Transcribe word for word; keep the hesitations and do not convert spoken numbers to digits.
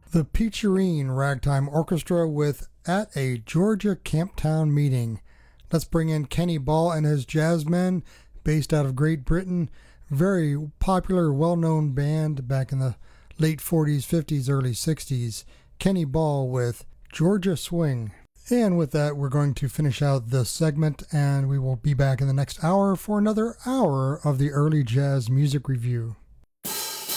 The Peacherine Ragtime Orchestra with At a Georgia Camptown Meeting. Let's bring in Kenny Ball and his Jazzmen, based out of Great Britain. Very popular, well-known band back in the late forties, fifties, early sixties. Kenny Ball with Georgia Swing. And with that, we're going to finish out this segment, and we will be back in the next hour for another hour of the early jazz music review.